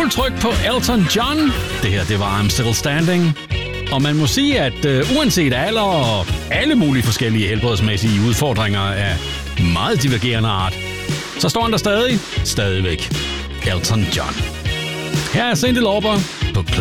fuld tryk på Elton John. Det her, det var I'm Still Standing. Og man må sige, at uanset alder og alle mulige forskellige helbredsmæssige udfordringer af meget divergerende art, så står han der stadigvæk Elton John. Her er Cyndi Lauper på